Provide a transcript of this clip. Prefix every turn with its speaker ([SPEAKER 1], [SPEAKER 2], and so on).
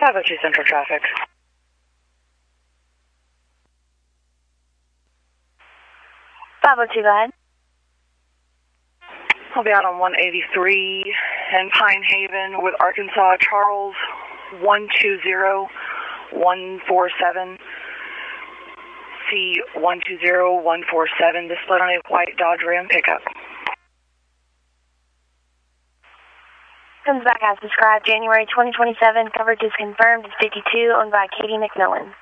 [SPEAKER 1] 502 Central Traffic.
[SPEAKER 2] Go ahead.
[SPEAKER 1] I'll be out on 183 in Pine Haven with Arkansas Charles 120147. C120147, displayed on a white Dodge Ram pickup.
[SPEAKER 2] Comes back as described, January 2027. Coverage is confirmed. It's 52, owned by Katie McMillan.